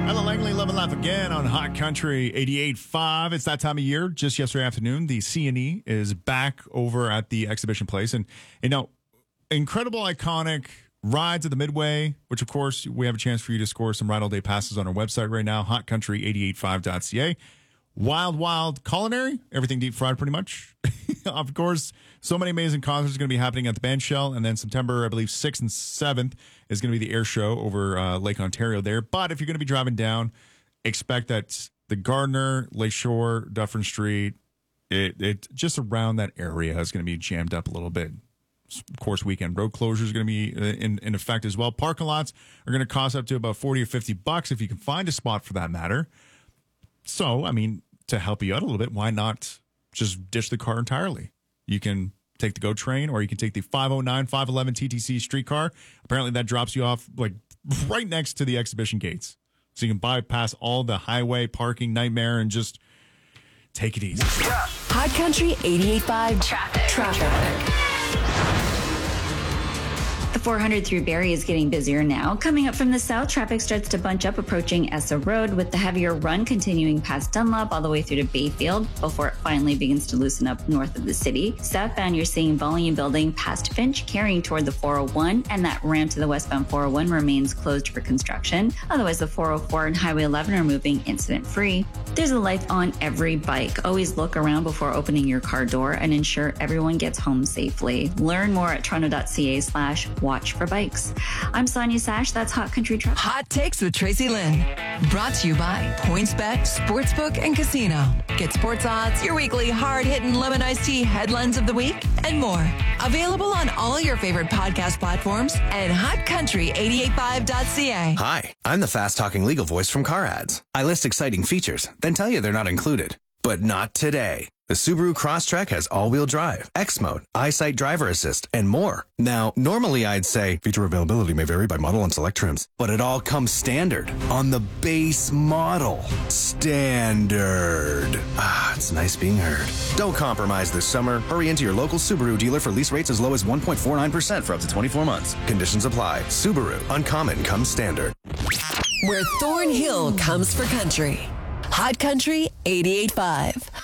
Ella Langley, Love and Laugh again on Hot Country 88.5. It's that time of year. Just yesterday afternoon, the C&E is back over at the exhibition place. And you know, incredible, iconic rides at the Midway, which, of course, we have a chance for you to score some Ride All Day passes on our website right now, hotcountry885.ca. Wild culinary, everything deep fried pretty much. Of course, so many amazing concerts are going to be happening at the Band Shell. And then September, I believe, 6th and 7th is going to be the air show over Lake Ontario there. But if you're going to be driving down, expect that the Gardiner, Lakeshore, Dufferin Street, it just around that area is going to be jammed up a little bit. Of course, weekend road closures are going to be in effect as well. Parking lots are going to cost up to about $40 or $50 if you can find a spot for that matter. So, I mean, to help you out a little bit, why not just ditch the car entirely? You can take the GO train or you can take the 509, 511 TTC streetcar. Apparently that drops you off like right next to the exhibition gates. So you can bypass all the highway parking nightmare and just take it easy. Hot Country 88.5 Traffic. The 400 through Barrie is getting busier now. Coming up from the south, traffic starts to bunch up approaching Essa Road with the heavier run continuing past Dunlop all the way through to Bayfield before it finally begins to loosen up north of the city. Southbound, you're seeing volume building past Finch, carrying toward the 401, and that ramp to the westbound 401 remains closed for construction. Otherwise, the 404 and Highway 11 are moving incident-free. There's a light on every bike. Always look around before opening your car door and ensure everyone gets home safely. Learn more at toronto.ca/watch for bikes. I'm Sonia Sash. That's Hot Country Traffic. Hot Takes with Tracy Lynn. Brought to you by PointsBet, Sportsbook, and Casino. Get sports odds, your weekly hard-hitting lemon iced tea headlines of the week, and more. Available on all your favorite podcast platforms and hotcountry885.ca. Hi, I'm the fast-talking legal voice from Car Ads. I list exciting features, then tell you they're not included. But not today. The Subaru Crosstrek has all-wheel drive, X-Mode, EyeSight driver assist, and more. Now, normally I'd say feature availability may vary by model and select trims, but it all comes standard on the base model. Standard. It's nice being heard. Don't compromise this summer. Hurry into your local Subaru dealer for lease rates as low as 1.49% for up to 24 months. Conditions apply. Subaru. Uncommon comes standard. Where Thornhill comes for country. Hot Country 88.5.